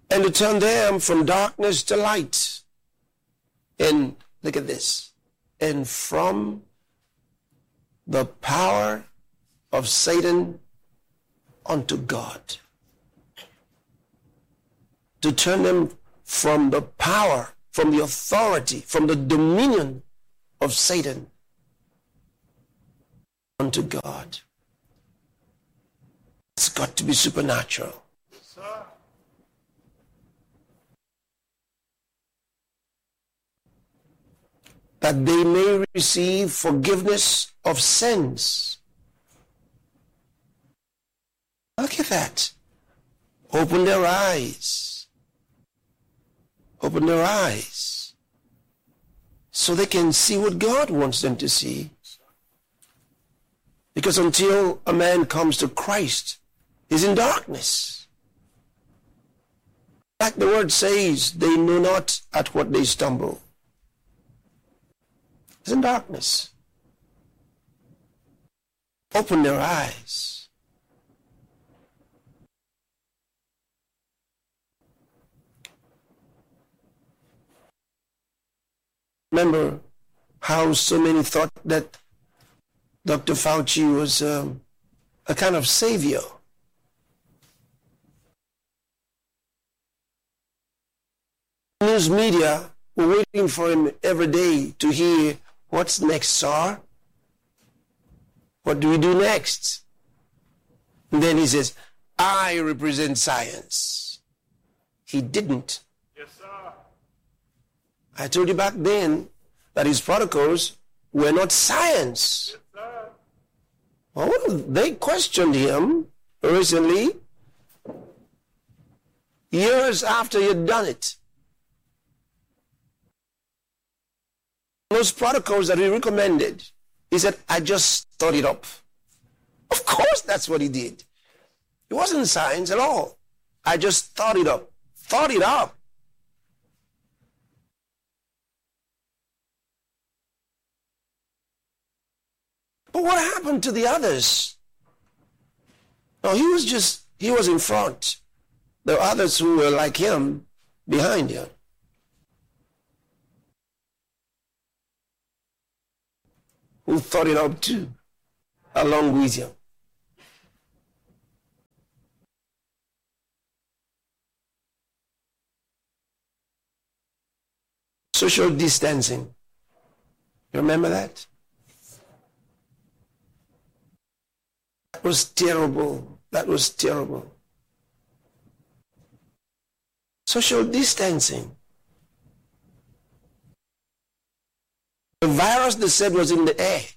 and to turn them from darkness to light. And look at this. And from the power of Satan unto God. To turn them from the power, from the authority, from the dominion of Satan unto God. It's got to be supernatural. Yes, sir. That they may receive forgiveness of sins. Look at that. Open their eyes. Open their eyes. So they can see what God wants them to see. Because until a man comes to Christ, he's in darkness. Like the word says, they know not at what they stumble. He's in darkness. Open their eyes. Remember how so many thought that Dr. Fauci was a kind of savior. News media were waiting for him every day to hear, what's next, sir? What do we do next? And then he says, I represent science. He didn't. Yes, sir. I told you back then that his protocols were not science. Yes, sir. Well, they questioned him recently, years after he had done it. Those protocols that he recommended, he said, I just thought it up. Of course, that's what he did. It wasn't science at all. I just thought it up. Thought it up. But what happened to the others? No, he was in front. There were others who were like him behind him. Who thought it up too, along with him. Social distancing. You remember that? That was terrible. That was terrible. Social distancing. The virus, they said, was in the air.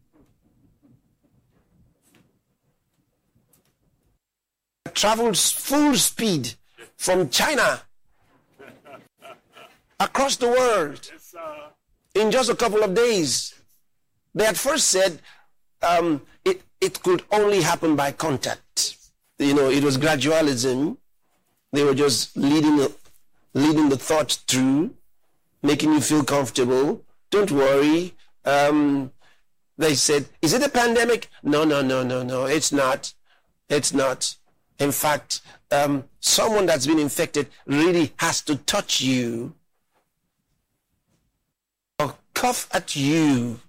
It traveled full speed from China across the world Yes, sir. in just a couple of days. They at first said it could only happen by contact. You know, it was gradualism. They were just leading the thought through, making you feel comfortable. Don't worry. They said, is it a pandemic? No. It's not. It's not. In fact, someone that's been infected really has to touch you or cough at you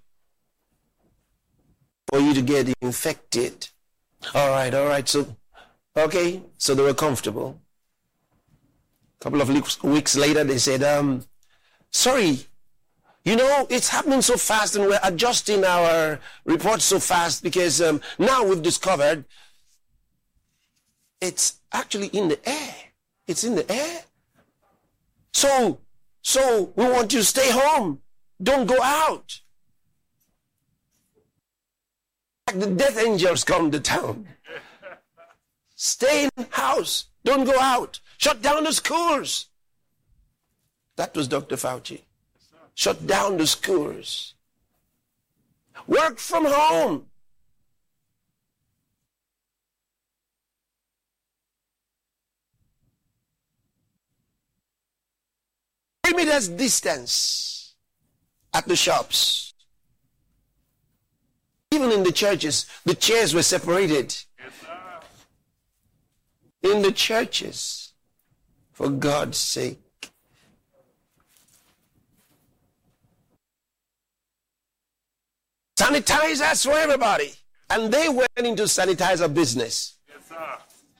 for you to get infected. All right. So they were comfortable. A couple of weeks later, they said, sorry, you know, it's happening so fast and we're adjusting our reports so fast because now we've discovered it's actually in the air. It's in the air. So we want you to stay home. Don't go out. Like the death angels come to town. Stay in the house. Don't go out. Shut down the schools. That was Dr. Fauci. Shut down the schools. Work from home. Perimeters distance at the shops. Even in the churches, the chairs were separated. Yes, sir. In the churches. For God's sake. Sanitizers for everybody. And they went into sanitizer business. Yes, sir.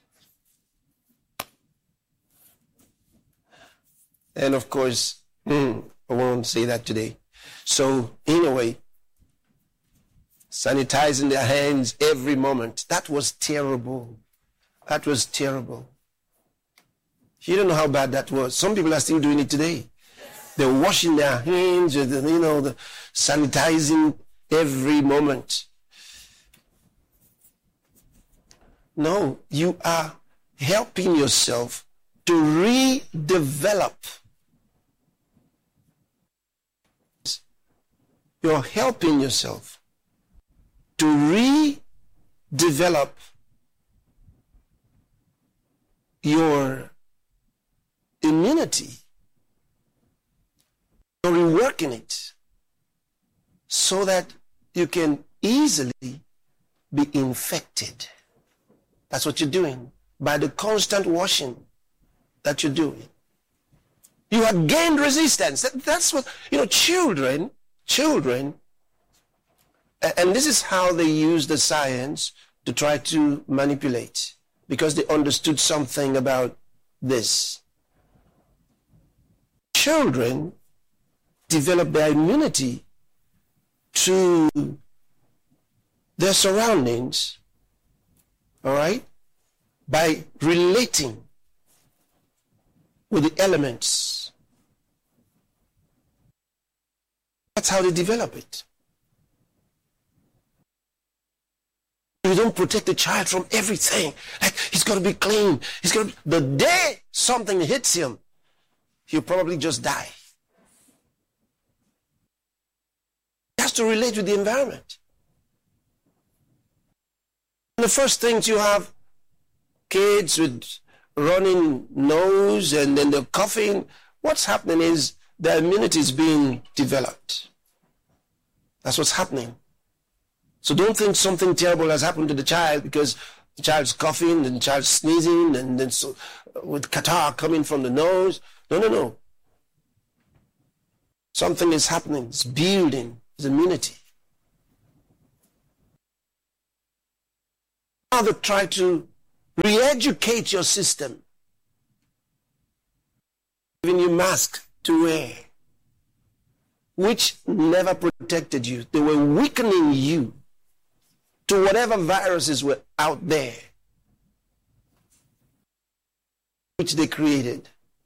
And of course, I won't say that today. So, in a way, sanitizing their hands every moment. That was terrible. That was terrible. You don't know how bad that was. Some people are still doing it today. They're washing their hands, the sanitizing every moment. No, you are helping yourself to redevelop. You're helping yourself to redevelop your immunity. You're reworking it so that you can easily be infected. That's what you're doing by the constant washing that you're doing. You have gained resistance. That's what, children, and this is how they use the science to try to manipulate, because they understood something about this. Children develop their immunity to their surroundings, all right, by relating with the elements. That's how they develop it. You don't protect the child from everything. Like, he's got to be clean. The day something hits him, he'll probably just die. He has to relate with the environment. And the first things you have, kids with running nose and then they're coughing. What's happening is their immunity is being developed. That's what's happening. So don't think something terrible has happened to the child because the child's coughing and the child's sneezing and then with catarrh coming from the nose. No. Something is happening. It's building his immunity. Now they try to re-educate your system, giving you mask to wear, which never protected you. They were weakening you to whatever viruses were out there, which they created.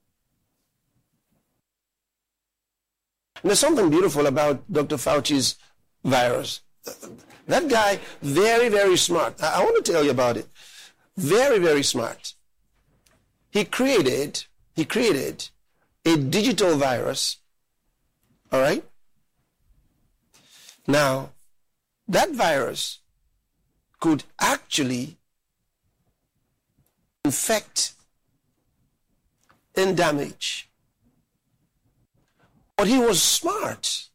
And there's something beautiful about Dr. Fauci's virus. That guy, very, very smart. I want to tell you about it. Very, very smart. He created a digital virus. All right? Now, that virus could actually infect and damage. But he was smart.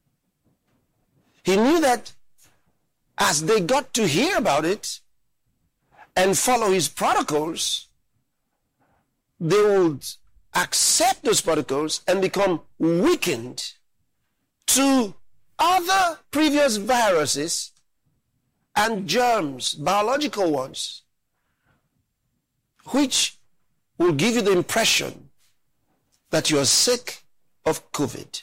He knew that as they got to hear about it and follow his protocols, they would accept those protocols and become weakened to other previous viruses and germs, biological ones, which will give you the impression that you are sick of COVID.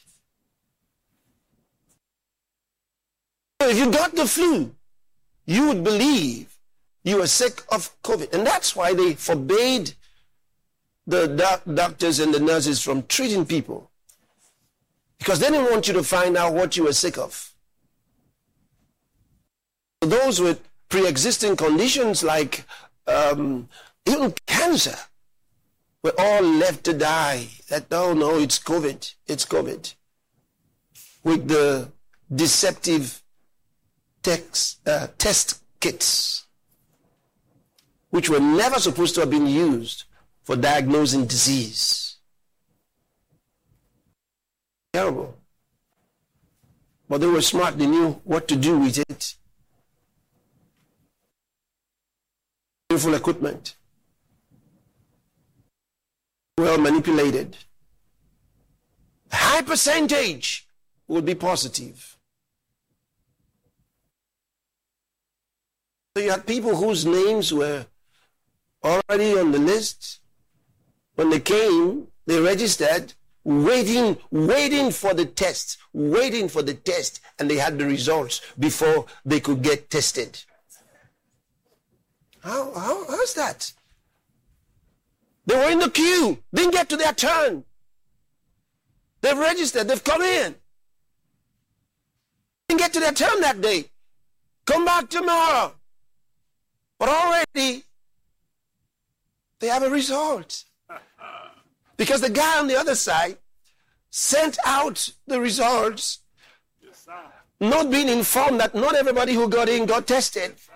So if you got the flu, you would believe you were sick of COVID. And that's why they forbade the doctors and the nurses from treating people, because they didn't want you to find out what you were sick of. Those with pre-existing conditions like even cancer were all left to die. That, oh no, it's COVID. It's COVID. With the deceptive test kits, which were never supposed to have been used for diagnosing disease. Terrible. But they were smart. They knew what to do with it. Beautiful equipment. well manipulated. A high percentage will be positive. So you had people whose names were already on the list. When they came, they registered, waiting for the test, and they had the results before they could get tested. How's that? They were in the queue, didn't get to their turn. They've registered, they've come in. Didn't get to their turn that day. Come back tomorrow. But already, they have a result. Because the guy on the other side sent out the results, not being informed that not everybody who got in got tested.